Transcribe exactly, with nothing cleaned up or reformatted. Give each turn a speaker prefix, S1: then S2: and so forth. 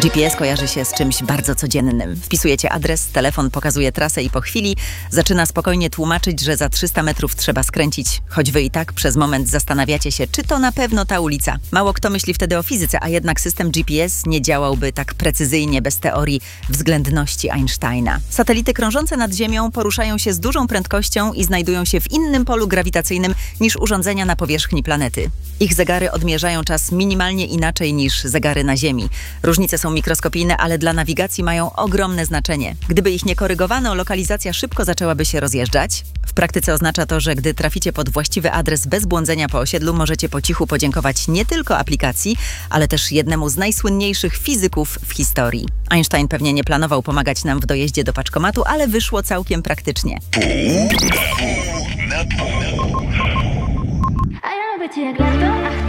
S1: G P S kojarzy się z czymś bardzo codziennym. Wpisujecie adres, telefon pokazuje trasę i po chwili zaczyna spokojnie tłumaczyć, że za trzysta metrów trzeba skręcić, choć wy i tak przez moment zastanawiacie się, czy to na pewno ta ulica. Mało kto myśli wtedy o fizyce, a jednak system G P S nie działałby tak precyzyjnie bez teorii względności Einsteina. Satelity krążące nad Ziemią poruszają się z dużą prędkością i znajdują się w innym polu grawitacyjnym niż urządzenia na powierzchni planety. Ich zegary odmierzają czas minimalnie inaczej niż zegary na Ziemi. Różnice są mikroskopijne, ale dla nawigacji mają ogromne znaczenie. Gdyby ich nie korygowano, lokalizacja szybko zaczęłaby się rozjeżdżać. W praktyce oznacza to, że gdy traficie pod właściwy adres bez błądzenia po osiedlu, możecie po cichu podziękować nie tylko aplikacji, ale też jednemu z najsłynniejszych fizyków w historii. Einstein pewnie nie planował pomagać nam w dojeździe do paczkomatu, ale wyszło całkiem praktycznie.
S2: A ja lubię cię jak lato,